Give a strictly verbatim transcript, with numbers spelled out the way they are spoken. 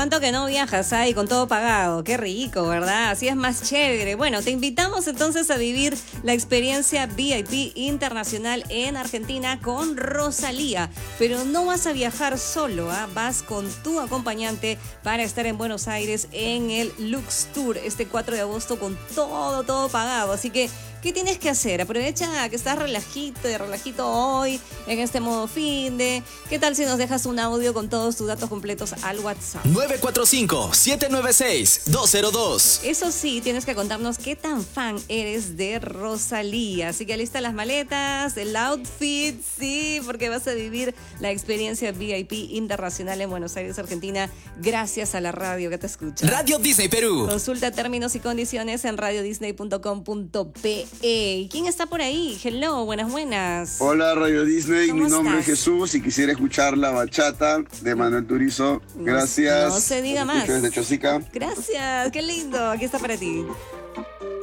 ¿cuánto que no viajas ahí con todo pagado? Qué rico, ¿verdad? Así es más chévere. Bueno, te invitamos entonces a vivir la experiencia V I P internacional en Argentina con Rosalía. Pero no vas a viajar solo, ¿ah? Vas con tu acompañante para estar en Buenos Aires en el Lux Tour este cuatro de agosto con todo, todo pagado. Así que, ¿qué tienes que hacer? Aprovecha que estás relajito y relajito hoy en este modo fin de. ¿Qué tal si nos dejas un audio con todos tus datos completos al WhatsApp? nueve cuatro cinco, siete nueve seis, dos cero dos. Eso sí, tienes que contarnos qué tan fan eres de Rosalía. Así que lista las maletas, el outfit, sí, porque vas a vivir la experiencia V I P internacional en Buenos Aires, Argentina, gracias a la radio que te escucha. Radio Disney Perú. Consulta términos y condiciones en radio disney punto com punto pe. Eh, ¿quién está por ahí? Hello, buenas, buenas. Hola, Radio Disney. Mi nombre estás? es Jesús y quisiera escuchar la bachata de Manuel Turizo. Gracias. No, no se diga más. Desde Chosica. Gracias, qué lindo. Aquí está para ti.